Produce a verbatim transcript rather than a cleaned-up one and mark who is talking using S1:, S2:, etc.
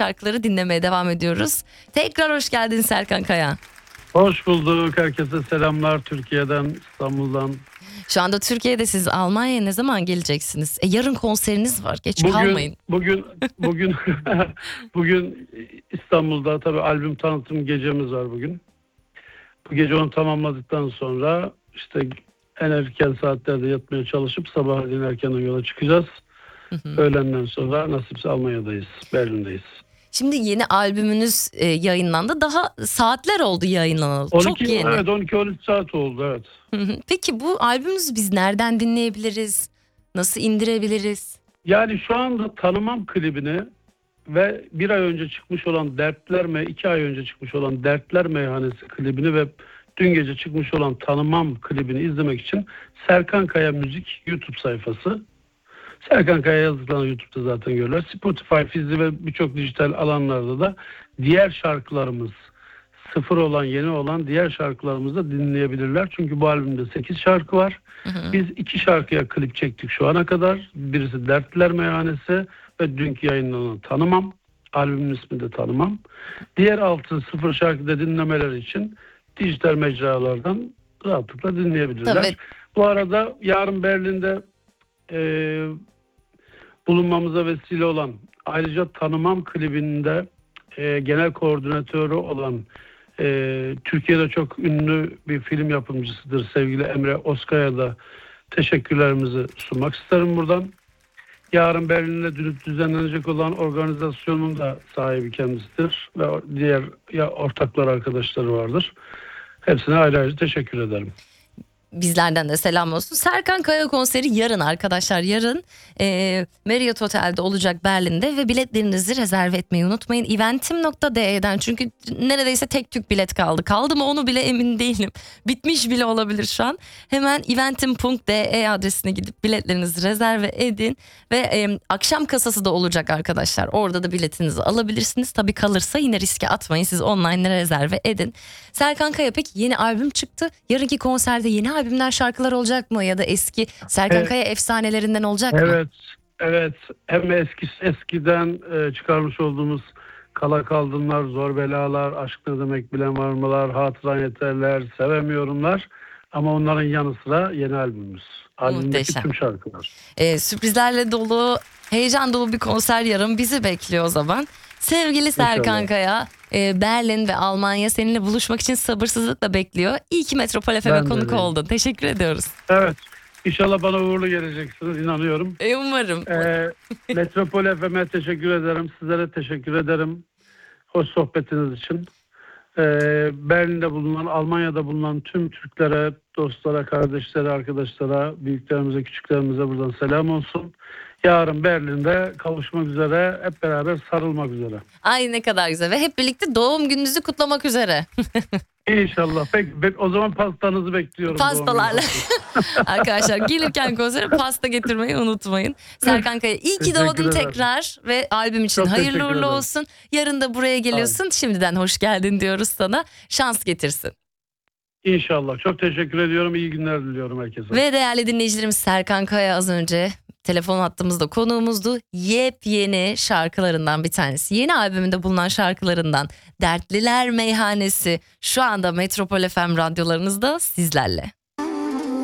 S1: şarkıları dinlemeye devam ediyoruz. Tekrar hoş geldin Serkan Kaya.
S2: Hoş bulduk. Herkese selamlar Türkiye'den, İstanbul'dan.
S1: Şu anda Türkiye'de, siz Almanya'ya ne zaman geleceksiniz? E, yarın konseriniz var. Geç
S2: bugün,
S1: kalmayın.
S2: Bugün bugün bugün İstanbul'da tabii albüm tanıtım gecemiz var bugün. Bu gece onu tamamladıktan sonra işte en erken saatlerde yatmaya çalışıp sabahleyin erkenden yola çıkacağız.
S1: Hı hı.
S2: Öğlenden sonra nasipse Almanya'dayız, Berlin'deyiz.
S1: Şimdi yeni albümünüz e, yayınlandı. Daha saatler oldu yayınlanalı.
S2: on iki,
S1: Çok yeni.
S2: Evet on iki on üç saat oldu, evet.
S1: Peki bu albümünüzü biz nereden dinleyebiliriz? Nasıl indirebiliriz?
S2: Yani şu anda Tanımam klibini ve bir ay önce çıkmış olan Dertler Me, iki ay önce çıkmış olan Dertler Meyhanesi klibini ve dün gece çıkmış olan Tanımam klibini izlemek için Serkan Kaya Müzik YouTube sayfası. Serkan Kaya yazdıklarını YouTube'da zaten görürler. Spotify, Fizi ve birçok dijital alanlarda da diğer şarkılarımız, sıfır olan, yeni olan diğer şarkılarımızı da dinleyebilirler. Çünkü bu albümde sekiz şarkı var. Hı hı. Biz iki şarkıya klip çektik şu ana kadar. Birisi Dertler Meyhanesi ve dünkü yayınlanan Tanımam. Albümün ismi de Tanımam. Diğer altı sıfır şarkıda dinlemeler için dijital mecralardan rahatlıkla dinleyebilirler.
S1: Tabii.
S2: Bu arada yarın Berlin'de e, bulunmamıza vesile olan, ayrıca Tanımam klibinde e, genel koordinatörü olan e, Türkiye'de çok ünlü bir film yapımcısıdır sevgili Emre Oskay'a da teşekkürlerimizi sunmak isterim buradan. Yarın Berlin'de düzenlenecek olan organizasyonun da sahibi kendisidir ve diğer ya ortaklar, arkadaşları vardır. Hepsine ayrı ayrı teşekkür ederim.
S1: Bizlerden de selam olsun. Serkan Kaya konseri yarın arkadaşlar. Yarın e, Marriott Otel'de olacak Berlin'de ve biletlerinizi rezerve etmeyi unutmayın. eventim nokta de'den, çünkü neredeyse tek tük bilet kaldı. Kaldı mı onu bile emin değilim. Bitmiş bile olabilir şu an. Hemen eventim nokta de adresine gidip biletlerinizi rezerve edin. Ve e, akşam kasası da olacak arkadaşlar. Orada da biletinizi alabilirsiniz. Tabii kalırsa yine riske atmayın. Siz online rezerve edin. Serkan Kaya, peki yeni albüm çıktı. Yarınki konserde yeni albümler, şarkılar olacak mı? Ya da eski Serkan
S2: Evet.
S1: Kaya efsanelerinden olacak
S2: evet,
S1: mı?
S2: Evet. Evet. Hem eski, eskiden e, çıkarmış olduğumuz Kala Kaldımlar, Zor Belalar, Aşk Ne Demek Bilen Var Mılar, Hatıran Yeterler, Sevemiyorumlar. Ama onların yanı sıra yeni albümümüz. Albümdeki
S1: Muhteşem.
S2: tüm şarkılar.
S1: Ee, sürprizlerle dolu, heyecan dolu bir konser yarın bizi bekliyor o zaman. Sevgili Serkan
S2: İnşallah.
S1: Kaya, e, Berlin ve Almanya seninle buluşmak için sabırsızlıkla bekliyor. İyi ki Metropol F M'e
S2: Ben de
S1: konuk
S2: öyleyim.
S1: oldun. Teşekkür ediyoruz.
S2: Evet. İnşallah bana uğurlu geleceksiniz, inanıyorum.
S1: E, umarım.
S2: Ee, Metropol F M'e teşekkür ederim. Sizlere teşekkür ederim. Hoş sohbetiniz için. Ee, Berlin'de bulunan, Almanya'da bulunan tüm Türklere, dostlara, kardeşlere, arkadaşlara, büyüklerimize, küçüklerimize buradan selam olsun. Yarın Berlin'de kavuşmak üzere, hep beraber sarılmak üzere.
S1: Ay ne kadar güzel, ve hep birlikte doğum gününüzü kutlamak üzere.
S2: İnşallah. Peki, be- o zaman pastanızı bekliyorum.
S1: Pastalarla. Arkadaşlar gelirken konsere pasta getirmeyi unutmayın. Serkan Kaya, iyi ki
S2: Teşekkür
S1: doğdun
S2: ederim.
S1: tekrar ve albüm için
S2: Çok
S1: hayırlı
S2: teşekkür
S1: uğurlu
S2: ederim.
S1: olsun. Yarın da buraya geliyorsun. Şimdiden hoş geldin diyoruz sana. Şans getirsin.
S2: İnşallah. Çok teşekkür ediyorum. İyi günler diliyorum herkese.
S1: Ve değerli dinleyicilerimiz, Serkan Kaya az önce telefon hattımızda konuğumuzdu. Yepyeni şarkılarından bir tanesi. Yeni albümünde bulunan şarkılarından Dertliler Meyhanesi şu anda Metropol F M radyolarınızda sizlerle.